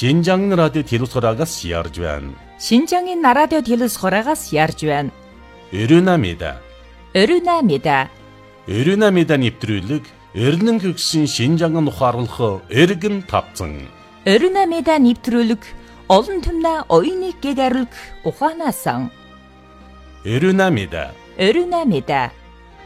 신장 라디오 телевизорагаас ярьж байна. 신장인 라디오 телевизорагаас ярьж байна. Өрөнамида. Өрөнамида. Өрөнамида нэвтрүүлэг Эрнэн хөгсөн Шинжаангын ухаарлах эргэн тавцан. Өрөнамида нэвтрүүлэг олон түмнэ оюуныг гэгаруулг ухаанасан. Өрөнамида. Өрөнамида.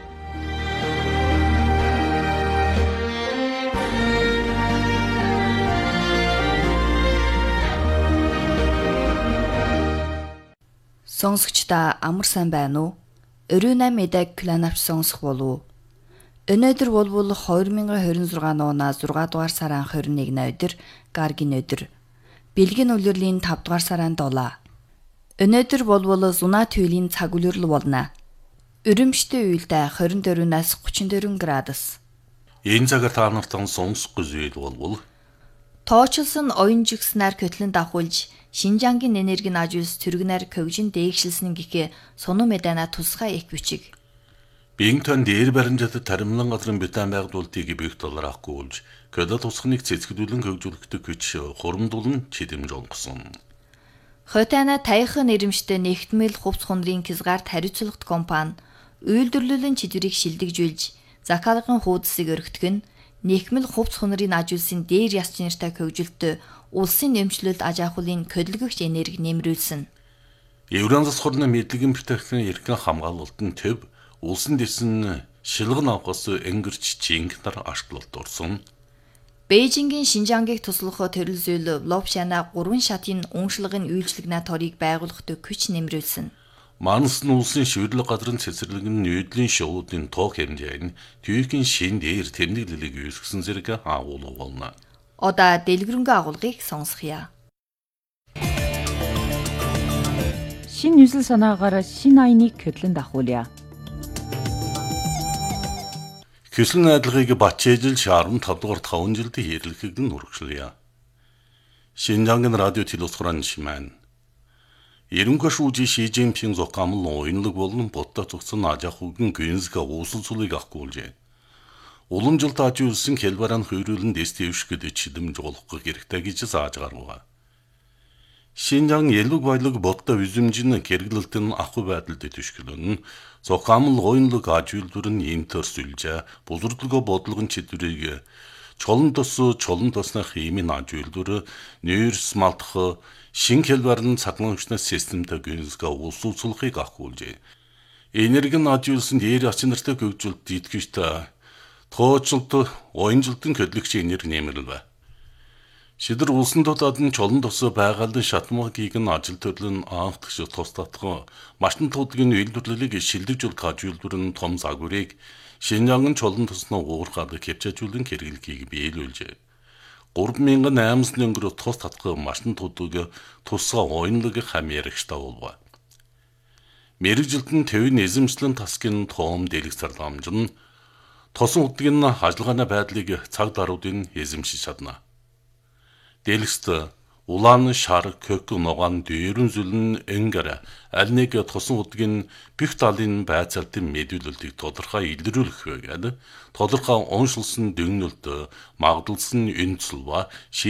Сонсогчдаа амар сайн байна уу? Өрөнамидаг кланавч сонсох болов. Өнөөдөр бол 2026 оны 6 дугаар сарын 21-ны өдөр Гаргийн өдөр. Бэлгийн үлрэлийн 5 дугаар сарын 7. Өнөөдөр бол зунаа түйлийн цаг үлрэл болно. Өрөмжтэй үедээ 24-наас 34 градус. Энэ цагаар та нартан сонсох зүйл бол Тоочлсон оюун жигснээр көтлөн давхулж Шинжаангийн энергийн ажуулс түргнээр көгжин дээгшилсэн гэхээ сунуу мэдана тусгай их бичиг. Бинтон дээр баримжатад таримлан газрын битэн байгуулалтыг бих долларахгүй болж көдө тусхныг цэцгдүүлэн хөгжүүлэхтэй хүч хурамдуулан чидэмж онгосон. Хотана таяхан нэрэмжтэй нэгтмэл хувц хондрын хязгаарт хариуцлагат компани үйлдвэрлэлийн чиглэлийг шилдэгжүүлж захаалгын хуудсыг өргөтгөн Нэхмэл хувц хонрын ажуулсын дээр яс чинартай хөгжилтөд улсын нэмшлэлд аж ахуйлын хөдөлгөгч энерги нэмрүүлсэн. Еврон засварны мэдлэгийн бүтээгдэхүүн эрхэн хамгаалалтын төв улсын дэсэн шилгэн авахаас энгэрч чингнар ашиглалт орсон. Бээжингийн Шинжаангийг туслах төрөл зүйл Ловшана 3 шатын уншлагын үйлчлэгнэ торыг байгуулахад хүч нэмрүүлсэн. Манс нь улсын шийдлэг газрын цэцэрлэгэн нүүдлийн шоудын тоог хэмжээг нь түйгийн шин дээр тэмдэглэлийг үүсгэсэн зэрэг агуулга болно. Одоо дэлгэрэнгүй агуулгыг сонсгоё. Шин 뉴스 санаагаар шин аяныг хөдлөн давхуулъя. Хүсэл найдлагыг бачэжил 15 дугаар 5 жилд хийрлэхийг нь үргэлжлэе. Шинжаангийн радио телевизорын шимэн Ерөнхий шүүжи Ши Жинпин зохиомл уянлаг болон бодтой зогсон аж ахуйн гүнзгий ууслцуулыг авахгүйжээ. Улам жилд ажуулсан хэлбаран хөрүүлэн дэстившгэд чидэмж олох хэрэгтэй гэж зааж гаргав. Шинжаан ялэг баялаг бодтой үзэмжин хэрэглэлтэн ахуй байдалд төшгөлөн зохиомл уянлаг ажуулдвар нь интерсүлжээ бузурдлого бодлогын чидрийг чолон тосны химийн ажуулдвар нейрс малтах шин хэлбарын цагмагчнаас системтэй гүнзгий ууслцуулахыг авахгүйжээ. Энерги нь ажуулсан дээр ачнартай хөгжүүлэлт идэвхтэй тооцолт уянжилтын хөдөлгөгч энерги нэмэрлэв. Шидэр улсын дотоод нь чолон тосоо байгалийн шатмагийг нь ажил төрлөн анхдагч тус татган машин туудгийн үйлдвэрлэлийг шилдэгжүүлэх ажуулдвар нь том загварыг Шинжаангийн чолон тосноо уурхаад хэмжээжүүлэн хэрэглэхийг биелүүлжээ. 3800 өнгөрөө тус татган машин туудыг тусгай уянлаг хамьярагчтай болов. Мэргэжилтэн төвийн эзэмшлэн тасгийн тоом дэлгэх зарламжин тосон удгийн ажиллагааны байдлыг цаг даруйдын эзэмшиж чадна. Дэлгэст улаан шар кök ногоон дээрэн зүлэн энгэр аль нэг тосон удгийн бүх талын байцаалтын мэдүүлэлтийг тодорхой илрүүлэх вэ гэдэг тодорхой оншилсан дүгнэлт магадalsan энцэл ба